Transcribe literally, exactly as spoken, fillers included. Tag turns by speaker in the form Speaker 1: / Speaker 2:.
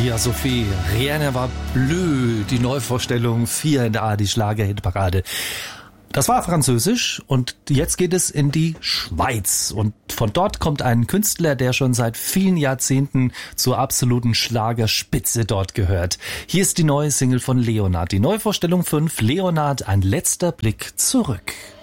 Speaker 1: Ja, Sophie, Rien ne va plus, die Neuvorstellung vier in der A R D Schlager-Hitparade. Das war Französisch und jetzt geht es in die Schweiz. Und von dort kommt ein Künstler, der schon seit vielen Jahrzehnten zur absoluten Schlagerspitze dort gehört. Hier ist die neue Single von Leonard, die Neuvorstellung fünf, Leonard, ein letzter Blick zurück.